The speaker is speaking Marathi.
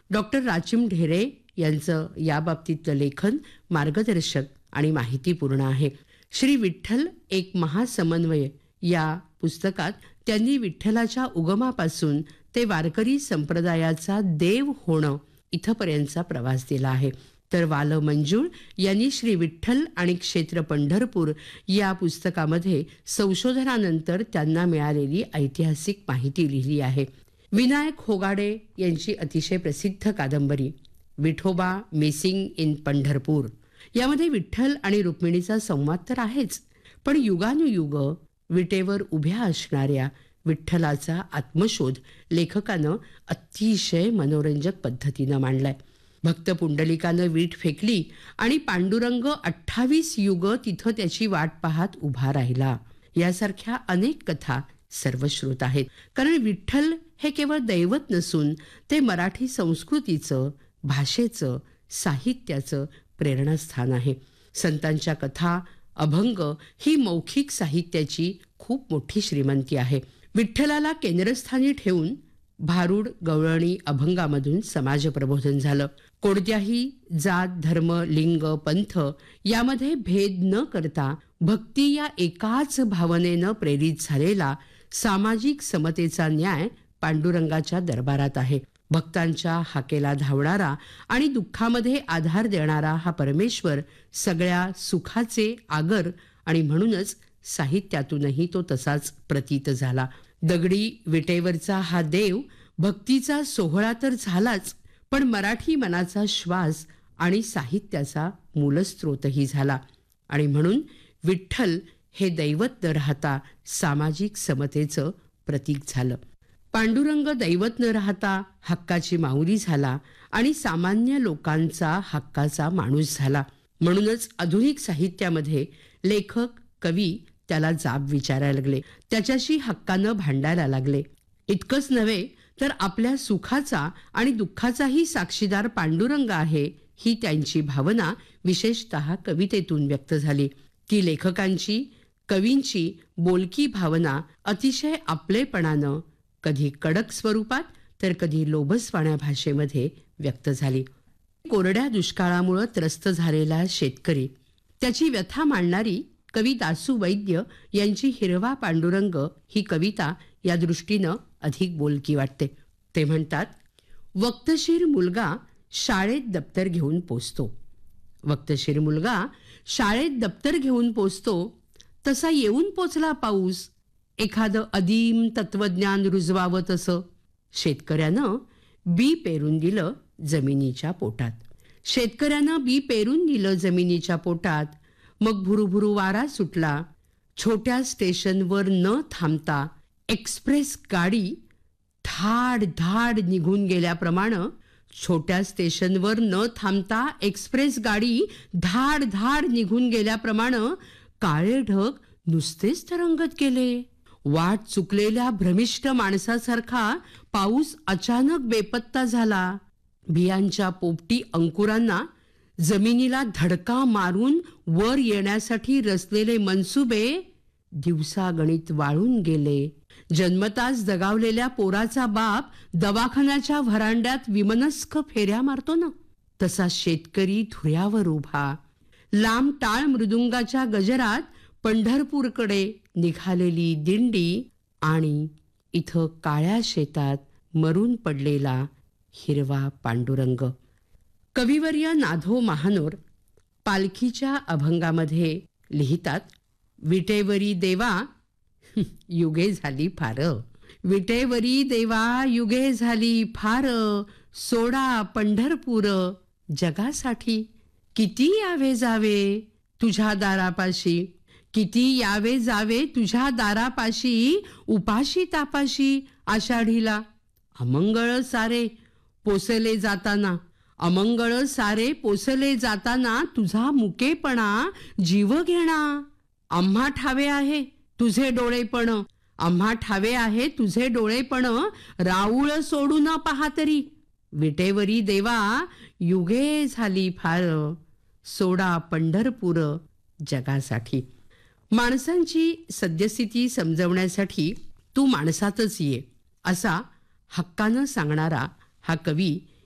डॉक्टर राचिम ढेरे यांचं याबाबतीतलं लेखन मार्गदर्शक आणि माहितीपूर्ण आहे. श्री विठ्ठल एक महासमन्वय या पुस्तकात त्यांनी विठ्ठलाच्या उगमापासून ते वारकरी संप्रदायाचा देव होणं इथपर्यंतचा प्रवास दिला आहे. तर वाल मंजूळ यांनी श्री विठ्ठल आणि क्षेत्र पंढरपूर या पुस्तकामध्ये संशोधनानंतर त्यांना मिळालेली ऐतिहासिक माहिती लिहिली आहे. विनायक होगाडे यांची अतिशय प्रसिद्ध कादंबरी विठोबा मिसिंग इन पंढरपूर यामध्ये विठ्ठल आणि रुक्मिणीचा संवाद तर आहेच, पण युगानुयुग विटेवर उभ्या असणाऱ्या विठ्ठलाचा आत्मशोध लेखकानं अतिशय मनोरंजक पद्धतीनं मांडलाय. भक्त पुंडलिकानं वीट फेकली आणि पांडुरंग 28 युग तिथं त्याची वाट पाहत उभा राहिला. यासारख्या अनेक कथा सर्वश्रुत आहेत. कारण विठ्ठल हे केवळ दैवत नसून ते मराठी संस्कृतीचं, भाषेचं, साहित्याचं प्रेरणास्थान आहे. संतांच्या कथा, अभंग ही मौखिक साहित्याची खूप मोठी श्रीमंती आहे. विठ्ठलाला केंद्रस्थानी ठेवून भारूड, गवळणी, अभंगामधून समाज प्रबोधन झालं. कोणत्याही जात, धर्म, लिंग, पंथ यामध्ये भेद न करता भक्ती या एकाच भावनेनं प्रेरित झालेला सामाजिक समतेचा न्याय पांडुरंगाच्या दरबारात आहे. भक्तांच्या हाकेला धावणारा आणि दुःखामध्ये आधार देणारा हा परमेश्वर सगळ्या सुखाचे आगर आणि म्हणूनच साहित्यातूनही तो तसाच प्रतीत झाला. दगडी विटेवरचा हा देव भक्तीचा सोहळा तर झालाच, पण मराठी मनाचा श्वास आणि साहित्याचा मूलस्त्रोतही झाला. आणि म्हणून विठ्ठल हे दैवत न राहता सामाजिक समतेचं प्रतीक झालं. पांडुरंग दैवत न राहता हक्काची माऊली झाला आणि सामान्य लोकांचा हक्काचा माणूस झाला. म्हणूनच आधुनिक साहित्यामध्ये लेखक, कवी त्याला जाब विचारायला लागले, त्याच्याशी हक्कानं भांडायला लागले. इतकंच नव्हे तर आपल्या सुखाचा आणि दुःखाचाही साक्षीदार पांडुरंग आहे ही त्यांची भावना विशेषतः कवितेतून व्यक्त झाली. ती लेखकांची, कवींची बोलकी भावना अतिशय आपलेपणानं कधी कडक स्वरूपात तर कधी लोभसवाण्या भाषेमध्ये व्यक्त झाली. कोरड्या दुष्काळामुळे त्रस्त झालेला शेतकरी, त्याची व्यथा मांडणारी कवी दासू वैद्य यांची हिरवा पांडुरंग ही कविता या दृष्टीनं अधिक बोलकी वाटते. ते म्हणतात, वक्तशीर मुलगा शाळेत दप्तर घेऊन पोचतो. वक्तशीर मुलगा शाळेत दप्तर घेऊन पोचतो, तसा येऊन पोचला पाऊस, एखादं अदीम तत्वज्ञान रुजवावं तसं. शेतकऱ्यानं बी पेरून दिलं जमिनीच्या पोटात. शेतकऱ्यानं बी पेरून दिलं जमिनीच्या पोटात. मग भुरुभुरु वारा सुटला. छोट्या स्टेशनवर न थांबता एक्सप्रेस गाडी धाड धाड निघून गेल्याप्रमाणे, छोट्या स्टेशनवर न थांबता एक्सप्रेस गाडी धाड धाड निघून गेल्याप्रमाणे काळे ढग नुसतेच तरंगत गेले. वाट चुकलेल्या भ्रमिष्ट माणसासारखा पाऊस अचानक बेपत्ता झाला. बियांच्या पोपटी अंकुरांना जमिनीला धडका मारून वर येण्यासाठी रचलेले मनसुबे दिवसागणित वाळून गेले. जन्मताच दगावलेल्या पोराचा बाप दवाखान्याच्या व्हरांड्यात विमनस्क फेऱ्या मारतो ना, तसा शेतकरी धुऱ्यावर उभा. लांब टाळ मृदुंगाच्या गजरात पंढरपूरकडे निघालेली दिंडी आणि इथं काळ्या शेतात मरून पडलेला हिरवा पांडुरंग. कविवर्य नाधो महानोर पालखीच्या अभंगामध्ये लिहितात, विटेवरी देवा युगे झाली फार, विटेवरी देवा युगे झाली फार, सोडा पंढरपूर जगासाठी. किती यावे जावे तुझ्या दारापाशी, किती यावे जावे तुझ्या दारापाशी, उपाशी तापाशी आषाढीला. अमंगळ सारे पोसले जाताना, अमंगळ सारे पोसले जाताना, तुझा मुकेपणा जीव घेणा. आम्हा ठावे आहे तुझे डोळेपण, आम्हा ठावे आहे तुझे डोळेपण, राऊळ सोडू न पहा तरी. विटेवरी देवा युगे झाली फार, सोडा पंढरपूर जगासाठी. माणसांची सद्यस्थिती समजवण्यासाठी तू माणसातच ये, असा हक्कानं सांगणारा हा कवी